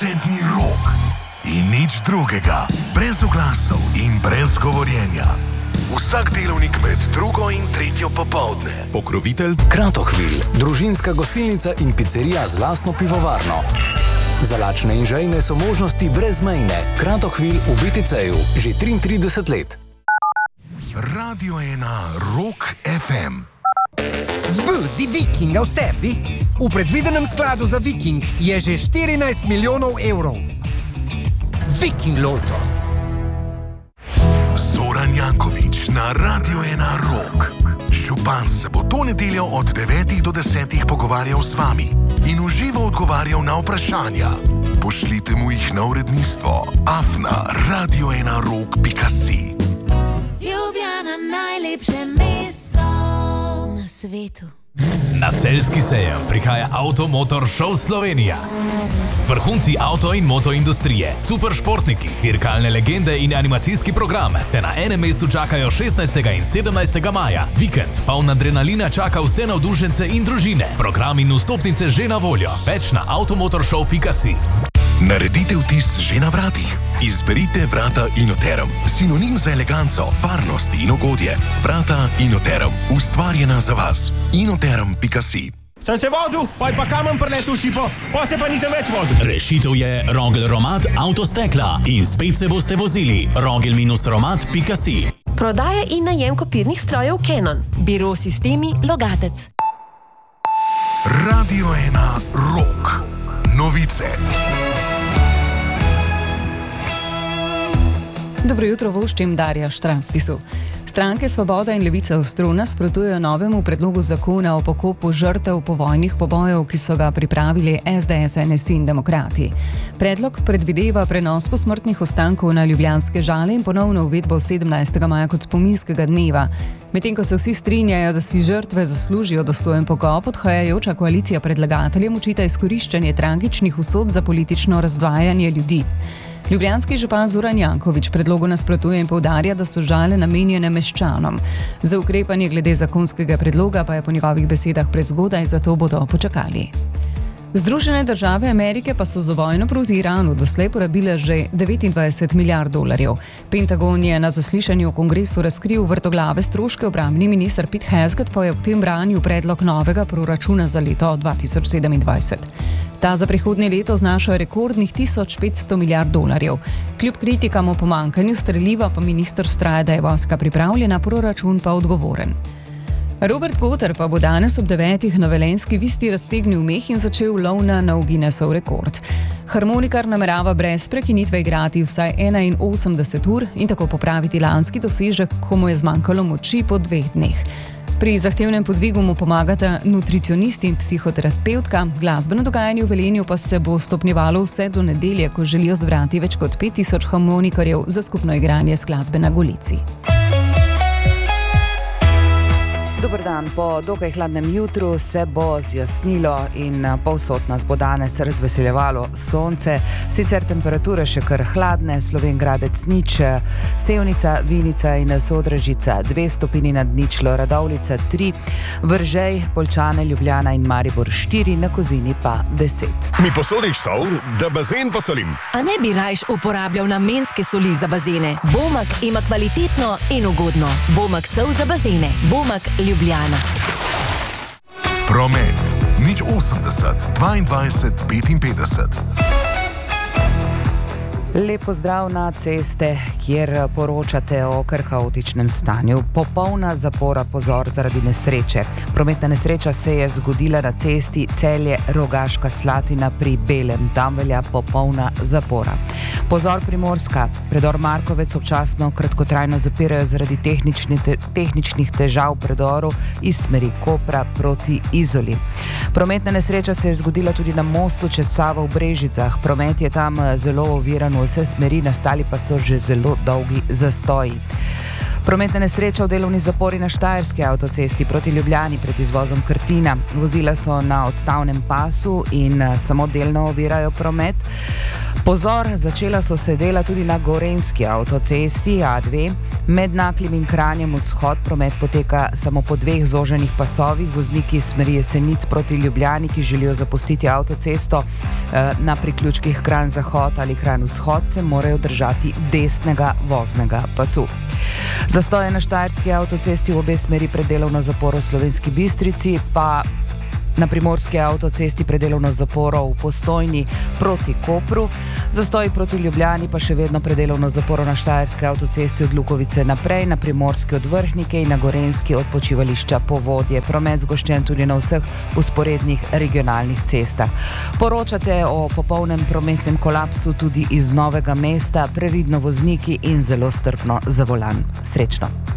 Centni rok in nič drugega, brez oglasov in brez govorjenja. Vsak delovnik med 2. in 3. popoldne. Pokrovitelj Kratochwil, družinska gostilnica in pizzerija z lastno pivovarno. Za lačne in žejne so možnosti brezmejne. Kratochwil v BTC-ju že 33 let. Radio 1 Rock FM. Zbudi Vikinga v sebi. V predvidenem skladu za Viking je že 14 milijonov evrov. Viking Loto. Zoran Janković na Radio 1 Rock. Župan se bo to nedeljo od 9 do 10 pogovarjal z vami in v živo odgovarjal na vprašanja. Pošljite mu jih na uredništvo afna.radio1rock.si. Ljubljana, najlepše mesto na svetu. Na celjski sejem prihaja Avtomotor Show Slovenija. Vrhunci avto in moto industrije, super športniki, dirkalne legende in animacijski program te na enem mestu čakajo 16. in 17. maja. Vikend poln adrenalina čaka vse navdušence in družine. Program in vstopnice že na voljo. Več na avtomotorshow.si. Naredite vtis že na vratih. Izberite vrata Inoterum, sinonim za eleganco, varnost in ugodje. Vrata Inoterum, ustvarjena za vas. Inoterum.si. Sem se vozil, pa je pa kamen preletel šipo, pa se pa nisem več vozil. Rešitev je Rogel-Romat avtostekla in spet se boste vozili. Rogel-Romat.si. Prodaja in najem kopirnih strojev Canon. Biro Sistemi Logatec. Radio 1 Rock. Novice. Dobro jutro, voščim Darja Štrastisu. Stranke Svoboda in Levica ostro nasprotujejo novemu predlogu zakona o pokopu žrtev povojnih pobojev, ki so ga pripravili SDS, NSI in Demokrati. Predlog predvideva prenos posmrtnih ostankov na ljubljanske Žale in ponovno uvedbo 17. maja kot spominskega dneva. Medtem ko se vsi strinjajo, da si žrtve zaslužijo dostojen pokop, odhajajoča koalicija predlagateljem očita izkoriščanje tragičnih usod za politično razdvajanje ljudi. Ljubljanski župan Zoran Janković predlogu nasprotuje in poudarja, da so Žale namenjene meščanom. Za ukrepanje glede zakonskega predloga pa je po njegovih besedah prezgodaj, zato bodo počakali. Združene države Amerike pa so za vojno proti Iranu doslej porabile že 29 milijard dolarjev. Pentagon je na zaslišanju v kongresu razkril vrtoglave stroške. Obrambni minister Pete Hegseth pa je ob tem branil predlog novega proračuna za leto 2027. Ta za prihodnje leto znaša rekordnih 1500 milijard dolarjev. Kljub kritikam o pomanjkanju streliva pa minister vztraja, da je vojska pripravljena, proračun pa odgovoren. Robert Goter pa bo danes ob 9. na Velenjski Visti raztegnil meh in začel lov na nov Guinnessov rekord. Harmonikar namerava brez prekinitve igrati vsaj 81 ur in tako popraviti lanski dosežek, ko mu je zmanjkalo moči po 2 dneh. Pri zahtevnem podvigu mu pomagata nutricionist in psihoterapevtka. Glasbeno dogajanje v Velenju pa se bo stopnjevalo vse do nedelje, ko želijo zbrati več kot 5000 harmonikarjev za skupno igranje skladbe na Golici. Dober dan, po dokaj hladnem jutru se bo zjasnilo in povsod nas bo danes razveseljevalo sonce. Sicer temperature še kar hladne, Slovenj Gradec 0, Sevnica, Vinica in Sodražica 2 stopinji nad ničlo, Radovljica 3, Vržej, Poljčane, Ljubljana in Maribor 4, na Kozini pa 10. Mi posodiš sol, da bazen posolim? A ne bi rajš uporabljal namenske soli za bazene? Bomak ima kvalitetno in ugodno. Bomak sol za bazene. Bomak Ljubljana. Promet. 080 22 55. Lep pozdrav na ceste, kjer poročate o kar kaotičnem stanju. Popolna zapora, pozor, zaradi nesreče. Prometna nesreča se je zgodila na cesti Celje-Rogaška Slatina pri Belem. Tam velja popolna zapora. Pozor Primorska, predor Markovec občasno kratkotrajno zapirajo zaradi tehničnih težav v predoru iz smeri Kopra proti Izoli. Prometna nesreča se je zgodila tudi na mostu čez Savo v Brežicah. Promet je tam zelo oviran v vse smeri, nastali pa so že zelo dolgi zastoji. Prometna nesreča v delovni zapori na Štajerski avtocesti proti Ljubljani pred izvozom Krtina. Vozila so na odstavnem pasu in samo delno ovirajo promet. Pozor, začela so se dela tudi na gorenjski avtocesti A2. Med Naklim in Kranjem vzhod promet poteka samo po 2 zoženih pasovih. Vozniki iz smeri Jesenic proti Ljubljani, ki želijo zapustiti avtocesto na priključkih Kranj-Zahod ali Kranj-Vzhod, se morajo držati desnega voznega pasu. Zastoje na Štajerski avtocesti v obe smeri pred delovno zaporo v Slovenski Bistrici, pa na Primorski avtocesti pred delovno zaporo v Postojni proti Kopru. Zastoji proti Ljubljani pa še vedno pred delovno zaporo na Štajerski avtocesti od Lukovice naprej, na Primorski od Vrhnike in na Gorenjski od počivališča Povodje. Promet zgoščen tudi na vseh vzporednih regionalnih cestah. Poročate o popolnem prometnem kolapsu tudi iz Novega mesta. Previdno vozniki in zelo strpno za volan. Srečno!